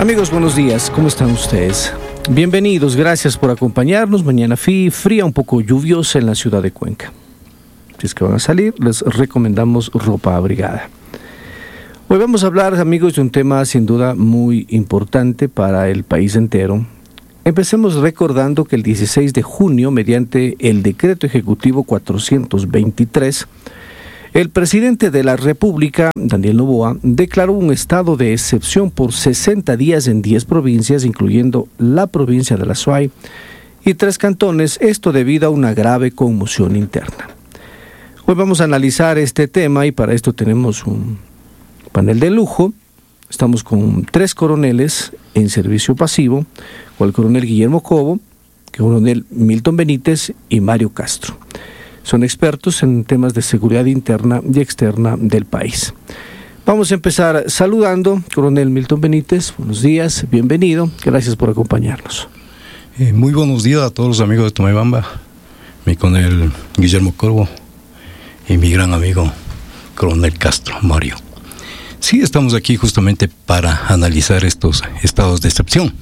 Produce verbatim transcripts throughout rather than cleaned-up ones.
Amigos, buenos días, ¿cómo están ustedes? Bienvenidos, gracias por acompañarnos. Mañana fría, un poco lluviosa en la ciudad de Cuenca. Si es que van a salir, les recomendamos ropa abrigada. Hoy vamos a hablar, amigos, de un tema sin duda muy importante para el país entero. Empecemos recordando que el dieciséis de junio, mediante el Decreto Ejecutivo cuatrocientos veintitrés, el presidente de la República, Daniel Noboa, declaró un estado de excepción por sesenta días en diez provincias, incluyendo la provincia de La Suay y tres cantones, esto debido a una grave conmoción interna. Hoy vamos a analizar este tema y para esto tenemos un panel de lujo. Estamos con tres coroneles en servicio pasivo, con el coronel Guillermo Cobo, el coronel Milton Benítez y Mario Castro. Son expertos en temas de seguridad interna y externa del país. Vamos a empezar saludando, coronel Milton Benítez. Buenos días, bienvenido. Gracias por acompañarnos. Eh, muy buenos días a todos los amigos de Tomaybamba, mi coronel Guillermo Corvo y mi gran amigo coronel Castro, Mario. Sí, estamos aquí justamente para analizar estos estados de excepción.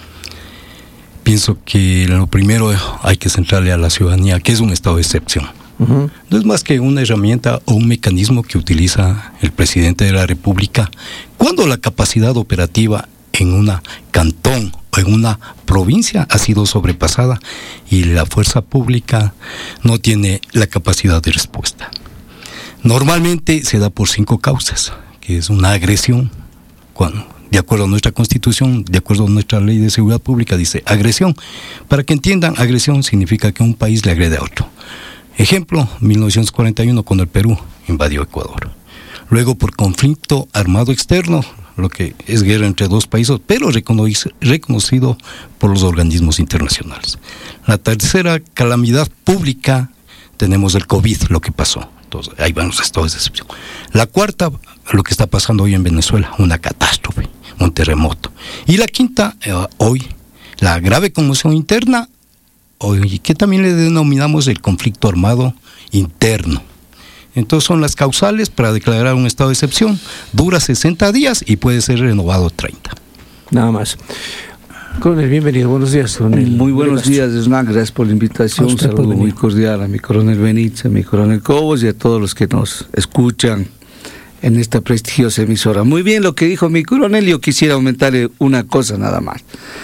Pienso que lo primero hay que centrarle a la ciudadanía que es un estado de excepción. Uh-huh. No es más que una herramienta o un mecanismo que utiliza el presidente de la República cuando la capacidad operativa en una cantón o en una provincia ha sido sobrepasada y la fuerza pública no tiene la capacidad de respuesta. Normalmente se da por cinco causas, que es una agresión, cuando de acuerdo a nuestra Constitución, de acuerdo a nuestra Ley de Seguridad Pública, dice agresión. Para que entiendan, agresión significa que un país le agrede a otro. Ejemplo, mil novecientos cuarenta y uno, cuando el Perú invadió Ecuador. Luego, por conflicto armado externo, lo que es guerra entre dos países, pero reconocido por los organismos internacionales. La tercera calamidad pública, tenemos el COVID, lo que pasó. Entonces, ahí van los estados de excepción. La cuarta, lo que está pasando hoy en Venezuela, una catástrofe, un terremoto. Y la quinta, eh, hoy, la grave conmoción interna, hoy, que también le denominamos el conflicto armado interno. Entonces son las causales para declarar un estado de excepción. Dura sesenta días y puede ser renovado treinta. Nada más. Coronel, bienvenido, buenos días, coronel. Muy buenos días, Hernán, gracias por la invitación. Un saludo muy cordial a mi coronel Benítez, a mi coronel Cobos y a todos los que nos escuchan en esta prestigiosa emisora. Muy bien lo que dijo mi coronel, yo quisiera aumentarle una cosa nada más.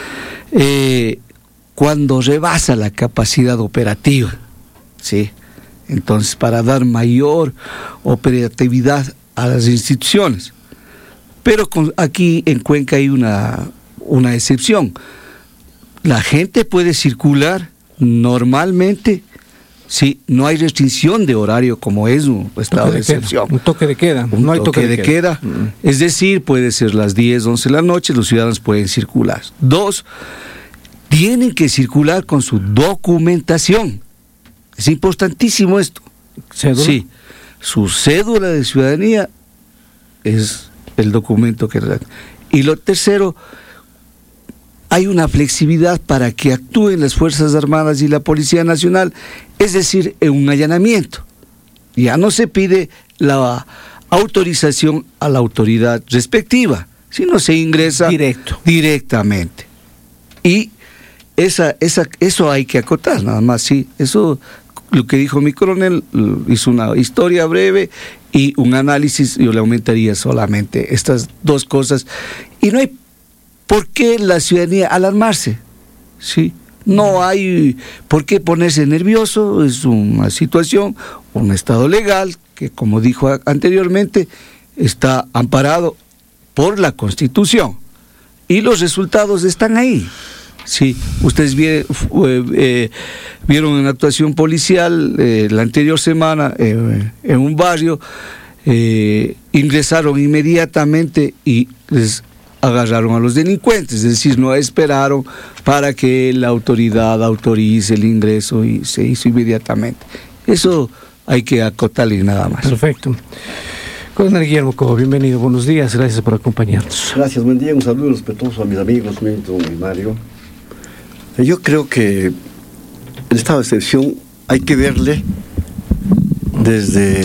Eh, cuando rebasa la capacidad operativa, ¿sí? Entonces, para dar mayor operatividad a las instituciones. Pero con, aquí en Cuenca hay una... una excepción. La gente puede circular normalmente si no hay restricción de horario, como es un estado de excepción. Un toque de queda. Un no hay toque, toque de, de queda. queda. Mm. Es decir, puede ser las diez, once de la noche, los ciudadanos pueden circular. Dos, tienen que circular con su documentación. Es importantísimo esto. ¿Cédula? Sí. Su cédula de ciudadanía es el documento que... Y lo tercero, hay una flexibilidad para que actúen las Fuerzas Armadas y la Policía Nacional, es decir, en un allanamiento. Ya no se pide la autorización a la autoridad respectiva, sino se ingresa Directo. directamente. Y esa, esa, eso hay que acotar, nada más, sí. Eso, lo que dijo mi coronel, hizo una historia breve y un análisis, yo le aumentaría solamente estas dos cosas. Y no hay por qué la ciudadanía alarmarse, ¿sí? No hay por qué ponerse nervioso, es una situación, un estado legal que, como dijo anteriormente, está amparado por la Constitución y los resultados están ahí. Sí, ustedes vi, eh, vieron una actuación policial eh, la anterior semana eh, en un barrio, eh, ingresaron inmediatamente y les agarraron a los delincuentes, es decir, no esperaron para que la autoridad autorice el ingreso y se hizo inmediatamente. Eso hay que acotarle nada más. Perfecto. Coronel Guillermo Cobo, bienvenido, buenos días, gracias por acompañarnos. Gracias, buen día, un saludo respetuoso a mis amigos Milton y Mario. Yo creo que el estado de excepción hay que verle desde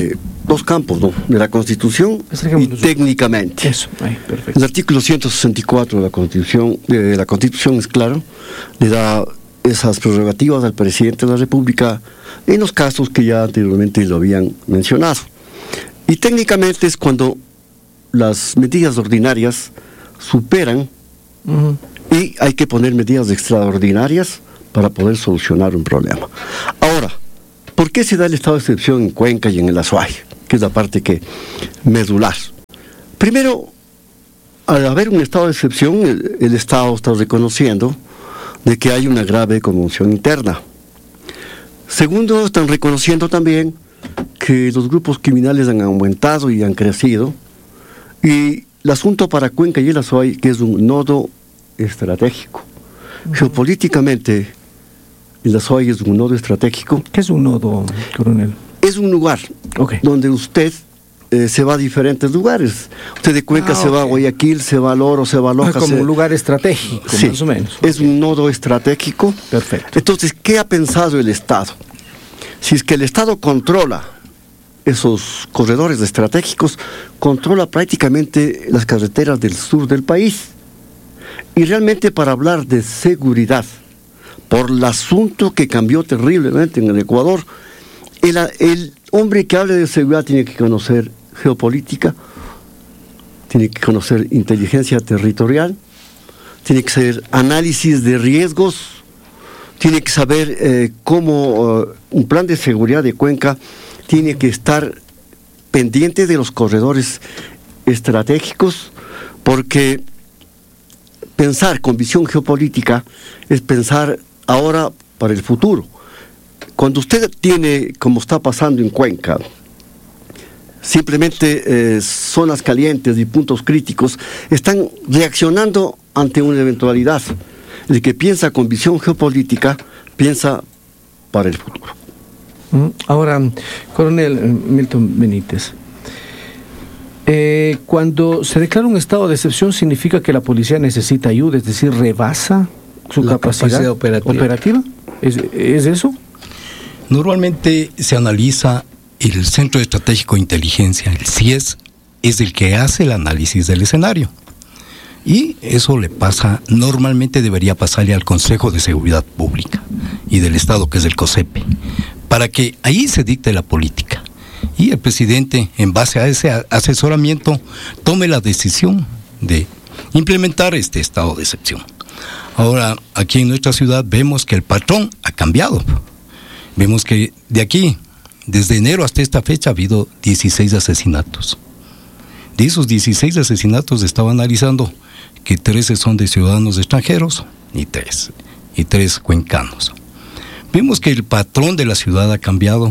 dos campos, ¿no? De la Constitución y técnicamente. Eso, ahí, perfecto. El artículo ciento sesenta y cuatro de la Constitución, de la Constitución es claro, le da esas prerrogativas al presidente de la República en los casos que ya anteriormente lo habían mencionado. Y técnicamente es cuando las medidas ordinarias superan uh-huh. y hay que poner medidas extraordinarias para poder solucionar un problema. Ahora, ¿por qué se da el estado de excepción en Cuenca y en el Azuay? Que es la parte que medular. Primero, al haber un estado de excepción, el, el Estado está reconociendo de que hay una grave conmoción interna. Segundo, están reconociendo también que los grupos criminales han aumentado y han crecido, y el asunto para Cuenca y el Azuay, que es un nodo estratégico. Uh-huh. Geopolíticamente, el Azuay es un nodo estratégico. ¿Qué es un nodo, coronel? Es un lugar okay. donde usted eh, se va a diferentes lugares. Usted de Cuenca ah, se okay. va a Guayaquil, se va al Oro, se va a Loja. Ah, como se... un lugar estratégico, sí, más o menos. Es okay. un nodo estratégico. Perfecto. Entonces, ¿qué ha pensado el Estado? Si es que el Estado controla esos corredores estratégicos, controla prácticamente las carreteras del sur del país. Y realmente, para hablar de seguridad, por el asunto que cambió terriblemente en el Ecuador, el, el hombre que hable de seguridad tiene que conocer geopolítica, tiene que conocer inteligencia territorial, tiene que saber análisis de riesgos, tiene que saber eh, cómo uh, un plan de seguridad de Cuenca tiene que estar pendiente de los corredores estratégicos, porque pensar con visión geopolítica es pensar ahora para el futuro. Cuando usted tiene, como está pasando en Cuenca, simplemente eh, zonas calientes y puntos críticos, están reaccionando ante una eventualidad. El que piensa con visión geopolítica, piensa para el futuro. Ahora, coronel Milton Benítez, eh, cuando se declara un estado de excepción, ¿significa que la policía necesita ayuda, es decir, rebasa su la capacidad, capacidad operativa? operativa? ¿Es, ¿Es eso? Normalmente se analiza el Centro Estratégico de Inteligencia, el C I E S, es el que hace el análisis del escenario. Y eso le pasa, normalmente debería pasarle al Consejo de Seguridad Pública y del Estado, que es el COSEPE, para que ahí se dicte la política. Y el presidente, en base a ese asesoramiento, tome la decisión de implementar este estado de excepción. Ahora, aquí en nuestra ciudad vemos que el patrón ha cambiado. Vemos que de aquí, desde enero hasta esta fecha, ha habido dieciséis asesinatos. De esos dieciséis asesinatos estaba analizando que trece son de ciudadanos extranjeros y tres, y tres cuencanos. Vemos que el patrón de la ciudad ha cambiado.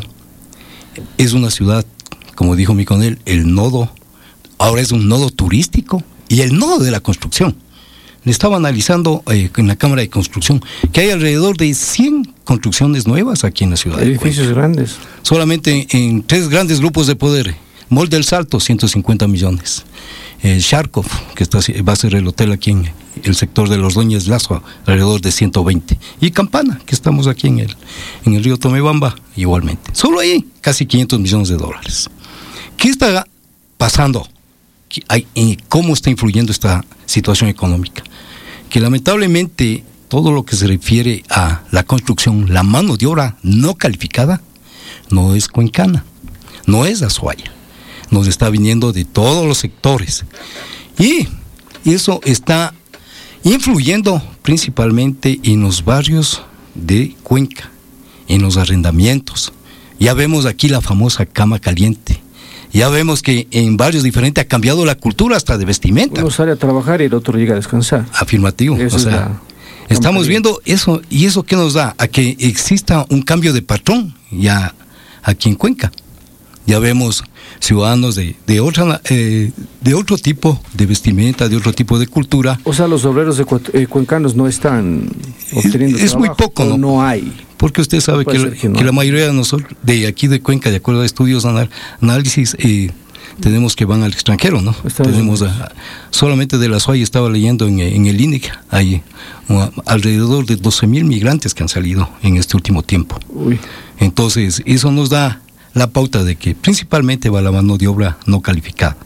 Es una ciudad, como dijo mi coronel, el nodo, ahora es un nodo turístico y el nodo de la construcción. Le estaba analizando eh, en la Cámara de Construcción que hay alrededor de cien construcciones nuevas aquí en la ciudad. Edificios grandes. Solamente en, en tres grandes grupos de poder. Mall del Salto, ciento cincuenta millones. Eh, Sharkov, que está, va a ser el hotel aquí en el sector de los Doñes Lazo, alrededor de ciento veinte. Y Campana, que estamos aquí en el, en el río Tomebamba, igualmente. Solo ahí, casi quinientos millones de dólares. ¿Qué está pasando? ¿Cómo está influyendo esta situación económica? Que lamentablemente todo lo que se refiere a la construcción, la mano de obra no calificada, no es cuencana, no es azuaya. Nos está viniendo de todos los sectores. Y eso está influyendo principalmente en los barrios de Cuenca, en los arrendamientos. Ya vemos aquí la famosa cama caliente. Ya vemos que en barrios diferentes ha cambiado la cultura hasta de vestimenta. Uno sale a trabajar y el otro llega a descansar. Afirmativo. Eso o sea, la... estamos viendo eso. ¿Y eso qué nos da? A que exista un cambio de patrón ya aquí en Cuenca. Ya vemos ciudadanos de, de, otra, eh, de otro tipo de vestimenta, de otro tipo de cultura. O sea, los obreros de cu eh, cuencanos no están obteniendo Es, es muy poco, ¿no? No hay. Porque usted sabe que, la, que, no. que la mayoría de nosotros, de aquí de Cuenca, de acuerdo a estudios, anal, análisis, eh, tenemos que van al extranjero, ¿no? Estados tenemos a, solamente de la Azuay estaba leyendo en, en el I N E C, hay uh, alrededor de doce mil migrantes que han salido en este último tiempo. Uy. Entonces, eso nos da la pauta de que principalmente va la mano de obra no calificada.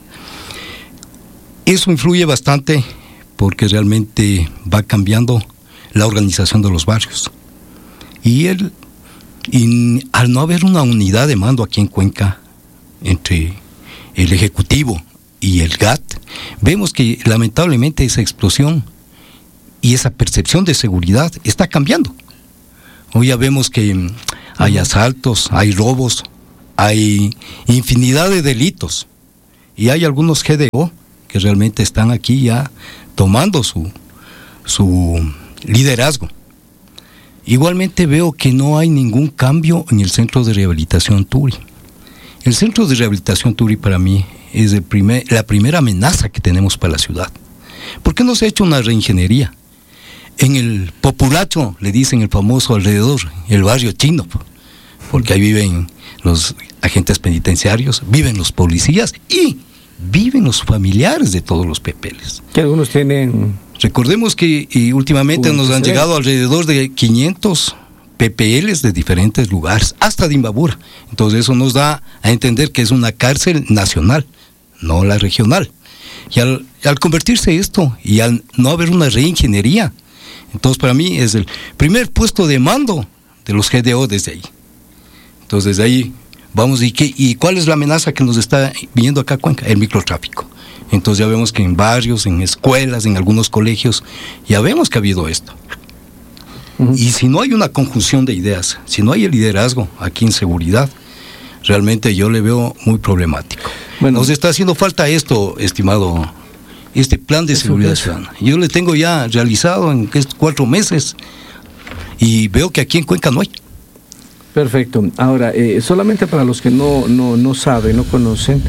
Eso influye bastante porque realmente va cambiando la organización de los barrios. Y, el, y al no haber una unidad de mando aquí en Cuenca entre el Ejecutivo y el G A T, vemos que lamentablemente esa explosión y esa percepción de seguridad está cambiando. Hoy ya vemos que hay asaltos, hay robos, hay infinidad de delitos y hay algunos G D O que realmente están aquí ya tomando su, su liderazgo. Igualmente veo que no hay ningún cambio en el Centro de Rehabilitación Turi. El Centro de Rehabilitación Turi para mí es el primer, la primera amenaza que tenemos para la ciudad. ¿Por qué no se ha hecho una reingeniería? En el populacho, le dicen el famoso alrededor, el barrio chino, porque ahí viven los agentes penitenciarios, viven los policías y viven los familiares de todos los P P Ls. Que algunos tienen... Recordemos que y últimamente nos han llegado alrededor de quinientos P P Ls de diferentes lugares, hasta de Imbabura. Entonces eso nos da a entender que es una cárcel nacional, no la regional. Y al, al convertirse esto y al no haber una reingeniería, entonces para mí es el primer puesto de mando de los G D O desde ahí. Entonces desde ahí vamos, ¿y, qué, y cuál es la amenaza que nos está viniendo acá a Cuenca? El microtráfico. Entonces ya vemos que en barrios, en escuelas, en algunos colegios, ya vemos que ha habido esto. Uh-huh. Y si no hay una conjunción de ideas, si no hay el liderazgo aquí en seguridad, realmente yo le veo muy problemático. Bueno, nos está haciendo falta esto, estimado, este plan de seguridad ciudadana. Yo le tengo ya realizado en cuatro meses y veo que aquí en Cuenca no hay. Perfecto. Ahora, eh, solamente para los que no, no, no saben, no conocen,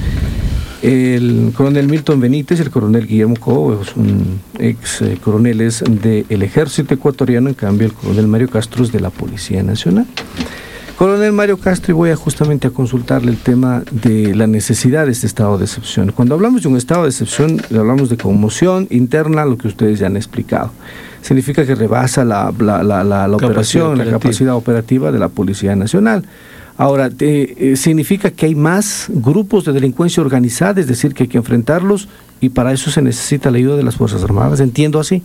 el coronel Milton Benítez y el coronel Guillermo Cobo son ex eh, coroneles del ejército ecuatoriano, en cambio el coronel Mario Castro es de la Policía Nacional. Coronel Mario Castro, y voy a justamente a consultarle el tema de la necesidad de este estado de excepción. Cuando hablamos de un estado de excepción, hablamos de conmoción interna, lo que ustedes ya han explicado. Significa que rebasa la, la, la, la, la operación, la capacidad operativa de la Policía Nacional. Ahora, te, eh, significa que hay más grupos de delincuencia organizada, es decir, que hay que enfrentarlos y para eso se necesita la ayuda de las Fuerzas Armadas. ¿Entiendo así?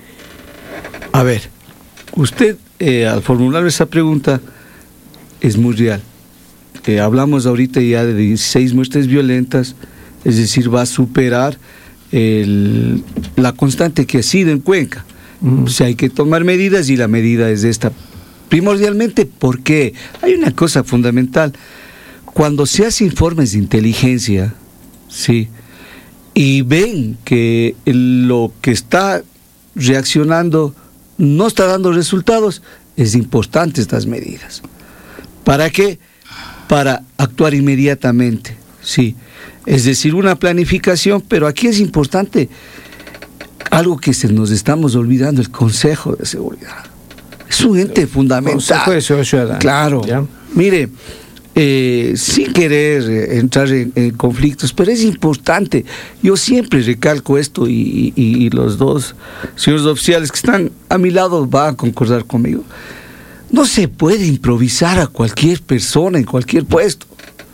A ver, usted eh, al formular esa pregunta es muy real. Eh, hablamos ahorita ya de dieciséis muertes violentas, es decir, va a superar el, la constante que ha sido en Cuenca. Mm. O sea, hay que tomar medidas y la medida es esta. Primordialmente porque hay una cosa fundamental. Cuando se hacen informes de inteligencia, sí, y ven que lo que está reaccionando no está dando resultados, es importante estas medidas. ¿Para qué? Para actuar inmediatamente, sí. Es decir, una planificación, pero aquí es importante algo que se nos estamos olvidando, el Consejo de Seguridad. Es un ente fundamental. Consejo de Seguridad Ciudadana. Claro. ¿Ya? Mire, eh, sin querer eh, entrar en, en conflictos, pero es importante. Yo siempre recalco esto y, y, y los dos señores oficiales que están a mi lado van a concordar conmigo. No se puede improvisar a cualquier persona en cualquier puesto.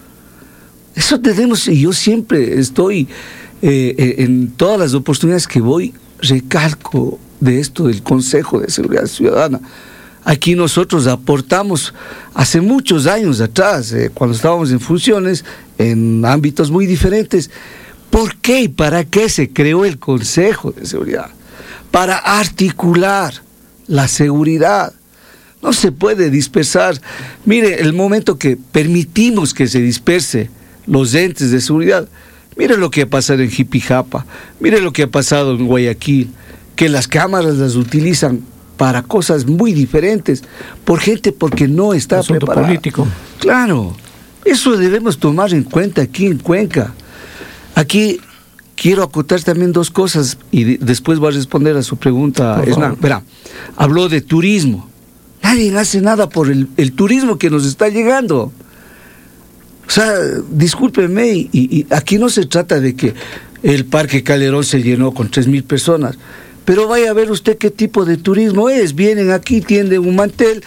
Eso tenemos, y yo siempre estoy eh, en todas las oportunidades que voy, recalco de esto del Consejo de Seguridad Ciudadana. Aquí nosotros aportamos hace muchos años atrás, eh, cuando estábamos en funciones, en ámbitos muy diferentes. ¿Por qué y para qué se creó el Consejo de Seguridad? Para articular la seguridad. No se puede dispersar. Mire, el momento que permitimos que se disperse los entes de seguridad, mire lo que ha pasado en Jipijapa, mire lo que ha pasado en Guayaquil, que las cámaras las utilizan para cosas muy diferentes, por gente porque no está asunto preparada. Político. Claro, eso debemos tomar en cuenta aquí en Cuenca. Aquí quiero acotar también dos cosas y de, después voy a responder a su pregunta. Esna, verá, habló de turismo. Nadie hace nada por el, el turismo que nos está llegando. O sea, discúlpeme, y, y aquí no se trata de que el Parque Calderón se llenó con tres mil personas, pero vaya a ver usted qué tipo de turismo es. Vienen aquí, tienden un mantel,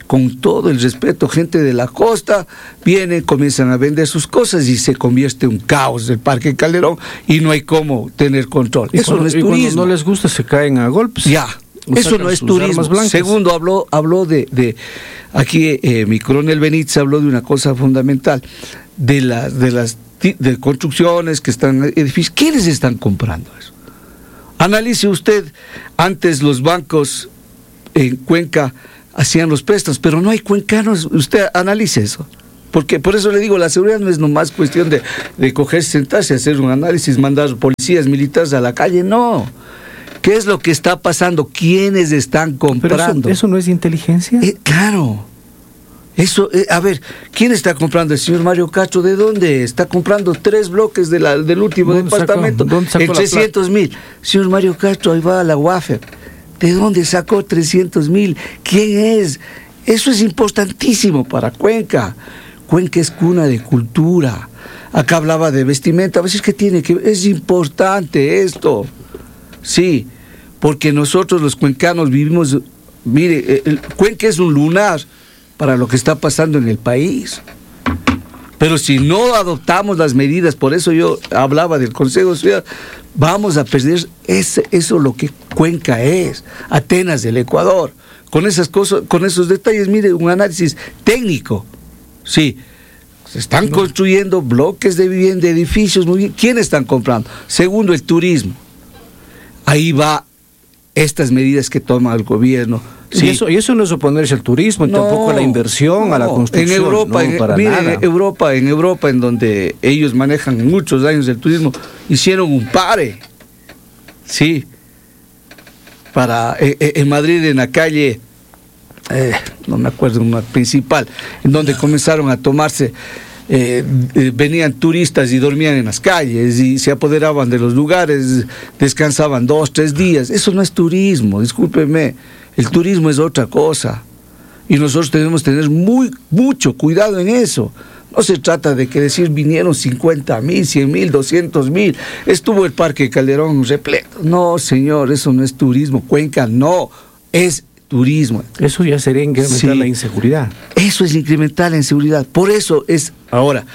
con todo el respeto, gente de la costa, vienen, comienzan a vender sus cosas y se convierte en un caos el Parque Calderón y no hay cómo tener control. Y Eso cuando, no es y turismo. cuando no les gusta se caen a golpes. Ya, O eso sacan no es sus turismo. armas blancas. Segundo, habló, habló de, de aquí eh, mi coronel Benítez habló de una cosa fundamental, de las de las de construcciones que están edificios. ¿Quiénes están comprando eso? Analice usted, antes los bancos en Cuenca hacían los préstamos, pero no hay cuencanos. Usted analice eso. Porque por eso le digo, la seguridad no es nomás cuestión de, de cogerse, sentarse, hacer un análisis, mandar policías militares a la calle, no. ¿Qué es lo que está pasando? ¿Quiénes están comprando? Pero eso, ¿eso no es inteligencia? Eh, claro. Eso, eh, a ver, ¿quién está comprando? El señor Mario Castro, ¿de dónde? Está comprando tres bloques de la, del último ¿Dónde departamento. sacó? ¿Dónde sacó en la trescientos mil. Señor Mario Castro, ahí va a la U A F E. ¿De dónde sacó trescientos mil? ¿Quién es? Eso es importantísimo para Cuenca. Cuenca es cuna de cultura. Acá hablaba de vestimenta. A veces que tiene que es importante esto. Sí, porque nosotros los cuencanos vivimos. Mire, el Cuenca es un lunar para lo que está pasando en el país. Pero si no adoptamos las medidas, por eso yo hablaba del Consejo de Ciudad, vamos a perder ese, eso lo que Cuenca es, Atenas del Ecuador. Con esas cosas, con esos detalles, mire, un análisis técnico. Sí, se están no. construyendo bloques de vivienda, edificios, muy bien. ¿Quiénes están comprando? Segundo, el turismo. Ahí va estas medidas que toma el gobierno. Sí. Y, eso, y eso no es oponerse al turismo, no, tampoco a la inversión, no, a la construcción. En Europa, no, en, para mire, nada. en Europa, en Europa, en donde ellos manejan muchos años el turismo, hicieron un pare, sí, para eh, en Madrid, en la calle, eh, no me acuerdo, una principal, en donde comenzaron a tomarse. Eh, eh, venían turistas y dormían en las calles y se apoderaban de los lugares, descansaban dos, tres días. Eso no es turismo, discúlpeme. El turismo es otra cosa y nosotros tenemos que tener muy, mucho cuidado en eso. No se trata de que decir vinieron cincuenta mil, cien mil, doscientos mil, estuvo el Parque Calderón repleto. No, señor, eso no es turismo. Cuenca no es turismo. Eso ya sería incrementar sí. la inseguridad. Eso es incrementar la inseguridad. Por eso es, ahora,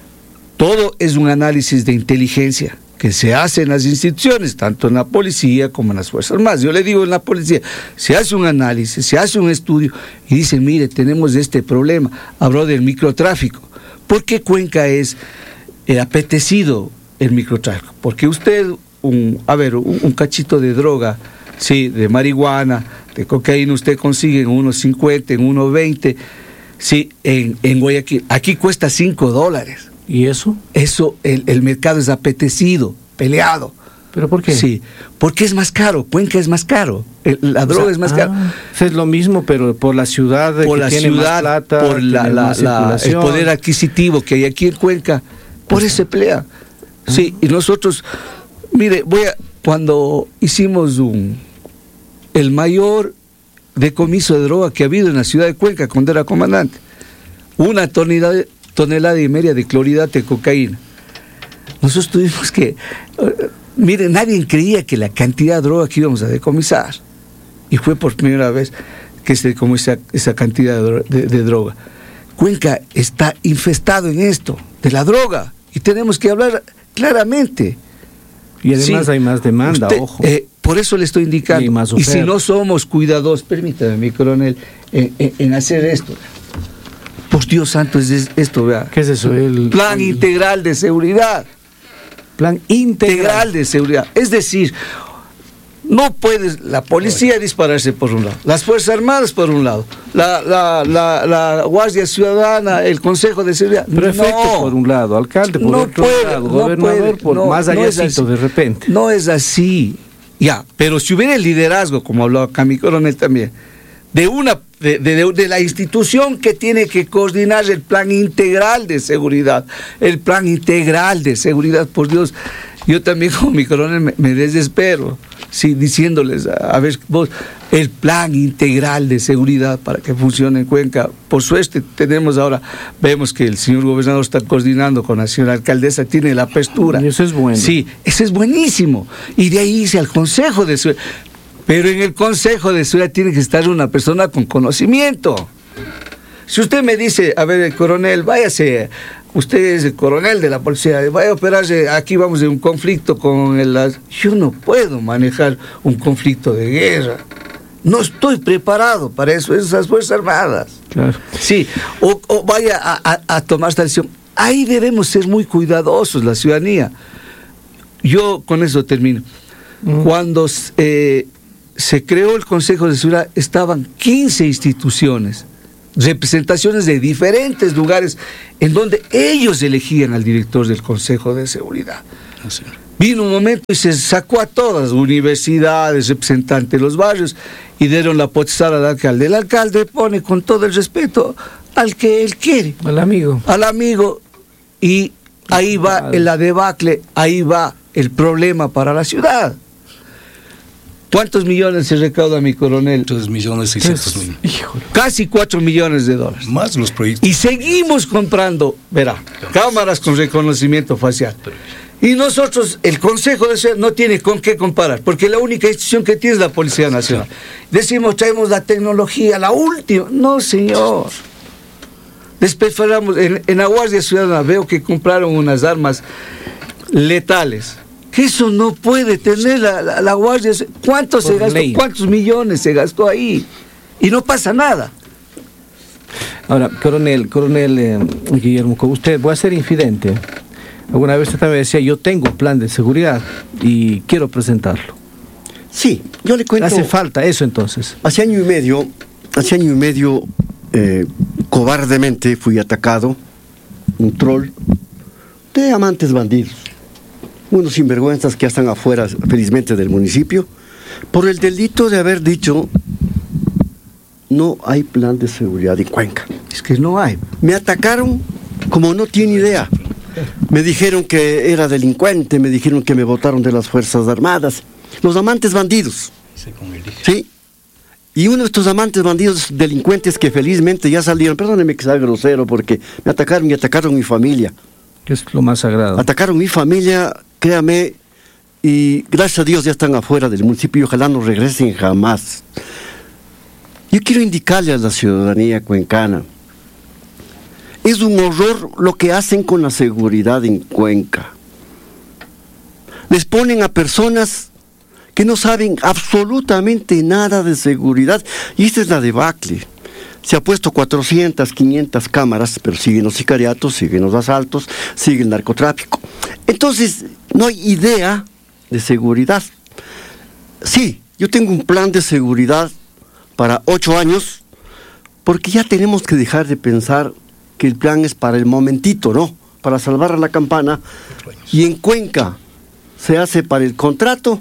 todo es un análisis de inteligencia que se hace en las instituciones, tanto en la policía como en las Fuerzas Armadas. Yo le digo en la policía, se hace un análisis, se hace un estudio y dice, mire, tenemos este problema. Habló del microtráfico. ¿Por qué Cuenca es eh, apetecido el microtráfico? Porque usted, un, a ver, un, un cachito de droga, sí, de marihuana, de cocaína, usted consigue en unos cincuenta, en unos veinte, sí, en, en Guayaquil. Aquí cuesta cinco dólares. ¿Y eso? Eso, el, el mercado es apetecido, peleado. ¿Pero por qué? Sí, porque es más caro, Cuenca es más caro, el, la droga o sea, es más ah, cara. Es lo mismo, pero por la ciudad, por que la tiene ciudad, más plata, por la, la, la, el poder adquisitivo que hay aquí en Cuenca, por eso se pelea. Sí, y nosotros, mire, voy a, cuando hicimos un, el mayor decomiso de droga que ha habido en la ciudad de Cuenca cuando era comandante, una tonelada, tonelada y media de clorhidrato de cocaína. Nosotros tuvimos que, uh, mire, nadie creía que la cantidad de droga que íbamos a decomisar, y fue por primera vez que se decomisó esa, esa cantidad de, de, de droga. Cuenca está infestado en esto, de la droga, y tenemos que hablar claramente. Y además sí, hay más demanda, usted, ojo. Eh, por eso le estoy indicando. Y, y si no somos cuidadosos, permítame, mi coronel, en, en, en hacer esto. Por Dios santo, es esto, vea. ¿Qué es eso? El Plan el... integral de seguridad. Plan integral. integral de seguridad. Es decir, no puede la policía dispararse por un lado, las Fuerzas Armadas por un lado, la, la, la, la Guardia Ciudadana, el Consejo de Seguridad. Prefecto no, por un lado, alcalde por no otro puede, lado, no gobernador puede, por no, más allá no es de repente. No es así. Ya, pero si hubiera el liderazgo, como habló acá mi coronel también, de una de, de, de la institución que tiene que coordinar el plan integral de seguridad, el plan integral de seguridad, por Dios, yo también como mi coronel me, me desespero, sí, diciéndoles, a, a ver, vos, el plan integral de seguridad para que funcione en Cuenca. Por suerte tenemos ahora, vemos que el señor gobernador está coordinando con la señora alcaldesa, tiene la apertura. Y eso es bueno. Sí, eso es buenísimo. Y de ahí irse al Consejo de Seguridad. Pero en el Consejo de Seguridad tiene que estar una persona con conocimiento. Si usted me dice, a ver, el coronel, váyase, usted es el coronel de la policía, vaya a operarse, aquí vamos de un conflicto con el... Yo no puedo manejar un conflicto de guerra. No estoy preparado para eso, esas Fuerzas Armadas. Claro. Sí, o, o vaya a, a, a tomar esta decisión. Ahí debemos ser muy cuidadosos, la ciudadanía. Yo con eso termino. Mm. Cuando eh, se creó el Consejo de Seguridad, estaban quince instituciones, representaciones de diferentes lugares, en donde ellos elegían al director del Consejo de Seguridad. Así. Vino un momento y se sacó a todas, universidades, representantes de los barrios, y dieron la potestad al alcalde. El alcalde pone con todo el respeto al que él quiere. Al amigo. Al amigo. Y ahí va la debacle, ahí va el problema para la ciudad. ¿Cuántos millones se recauda, mi coronel? tres millones seiscientos mil. Casi cuatro millones de dólares. Más los proyectos. Y seguimos comprando, verá, cámaras con reconocimiento facial. Y nosotros, el Consejo de Seguridad no tiene con qué comparar, porque la única institución que tiene es la Policía Nacional. Decimos, traemos la tecnología, la última. No, señor. Después hablamos, en, en la Guardia Ciudadana veo que compraron unas armas letales. Eso no puede tener la, la, la Guardia. ¿Cuánto se gastó? ¿Cuántos millones se gastó ahí? Y no pasa nada. Ahora, coronel, coronel eh, Guillermo, con usted, voy a ser infidente. Alguna vez usted también decía, yo tengo un plan de seguridad y quiero presentarlo. Sí, yo le cuento. ¿Hace falta eso entonces? Hace año y medio, hace año y medio, eh, cobardemente fui atacado, un troll, de amantes bandidos, unos sinvergüenzas que ya están afuera, felizmente, del municipio, por el delito de haber dicho, no hay plan de seguridad en Cuenca. Es que no hay. Me atacaron como no tiene idea. Me dijeron que era delincuente, me dijeron que me botaron de las Fuerzas Armadas. Los amantes bandidos. Sí. Y uno de estos amantes bandidos delincuentes que felizmente ya salieron, perdóneme que sea grosero, porque me atacaron y atacaron mi familia. Que es lo más sagrado. Atacaron mi familia, créame, y gracias a Dios ya están afuera del municipio y ojalá no regresen jamás. Yo quiero indicarle a la ciudadanía cuencana, es un horror lo que hacen con la seguridad en Cuenca. Les ponen a personas que no saben absolutamente nada de seguridad, y esta es la debacle. Se ha puesto cuatrocientas, quinientas cámaras, pero siguen los sicariatos, siguen los asaltos, sigue el narcotráfico. Entonces, no hay idea de seguridad. Sí, yo tengo un plan de seguridad para ocho años, porque ya tenemos que dejar de pensar que el plan es para el momentito, ¿no? Para salvar a la campana. Y en Cuenca se hace para el contrato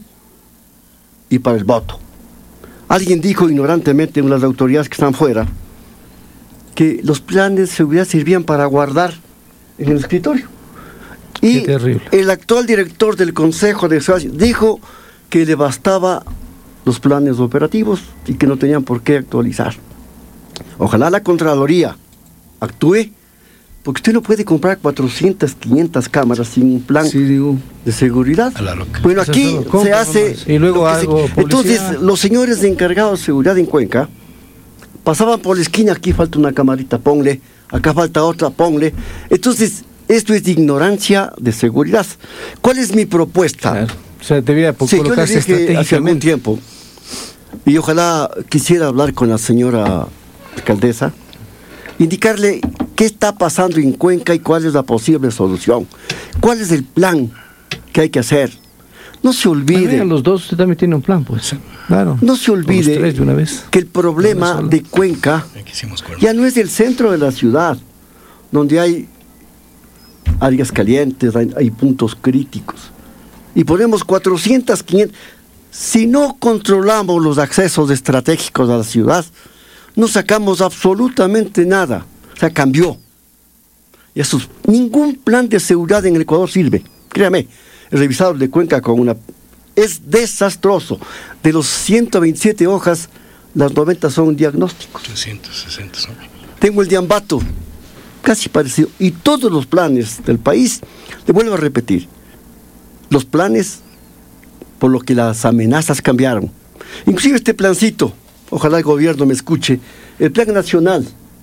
y para el voto. Alguien dijo ignorantemente, una de las autoridades que están fuera, que los planes de seguridad servían para guardar en el escritorio. Y qué terrible. El actual director del Consejo de Seguridad dijo que le bastaba los planes operativos y que no tenían por qué actualizar. Ojalá la Contraloría actúe, porque usted no puede comprar cuatrocientas, quinientas cámaras sin un plan sí, digo, de seguridad. A la loca. Bueno, aquí se hace... Y luego algo se, entonces, los señores de encargados de seguridad en Cuenca pasaban por la esquina, aquí falta una camarita, ponle, acá falta otra, ponle. Entonces, esto es de ignorancia de seguridad. ¿Cuál es mi propuesta? Claro. O sea, debía sí, colocarse estratégicamente. Hace algún tiempo, y ojalá quisiera hablar con la señora alcaldesa, indicarle qué está pasando en Cuenca y cuál es la posible solución. ¿Cuál es el plan que hay que hacer? No se olvide... Bueno, los dos, usted también tiene un plan, pues. Claro. No se olvide de una vez. que el problema de Cuenca ya no es del centro de la ciudad, donde hay áreas calientes, hay, hay puntos críticos. Y ponemos cuatrocientas, quinientas... Si no controlamos los accesos estratégicos a la ciudad, no sacamos absolutamente nada. O sea, cambió. Y eso, ningún plan de seguridad en el Ecuador sirve. Créame, he revisado el de Cuenca con una... Es desastroso. De los ciento veintisiete hojas, las noventa son diagnósticos. trescientos sesenta son. Tengo el de Ambato, casi parecido. Y todos los planes del país, le vuelvo a repetir, los planes por lo que las amenazas cambiaron. Inclusive este plancito, ojalá el gobierno me escuche, el plan nacional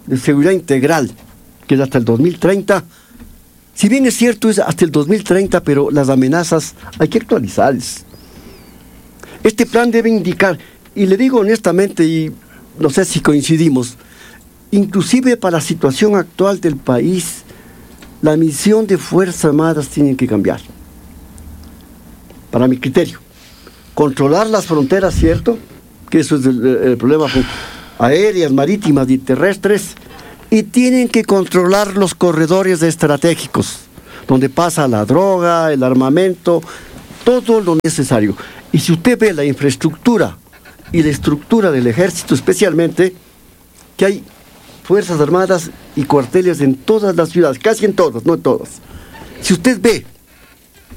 de seguridad integral, que es hasta el dos mil treinta. Si bien es cierto, es hasta el dos mil treinta, pero las amenazas hay que actualizarlas. Este plan debe indicar, y le digo honestamente, y no sé si coincidimos, inclusive para la situación actual del país, la misión de Fuerzas Armadas tiene que cambiar. Para mi criterio. Controlar las fronteras, ¿cierto? Que eso es el, el problema aéreas, marítimas y terrestres. Y tienen que controlar los corredores estratégicos, donde pasa la droga, el armamento, todo lo necesario. Y si usted ve la infraestructura y la estructura del ejército, especialmente, que hay Fuerzas Armadas y cuarteles en todas las ciudades, casi en todas, no en todas. Si usted ve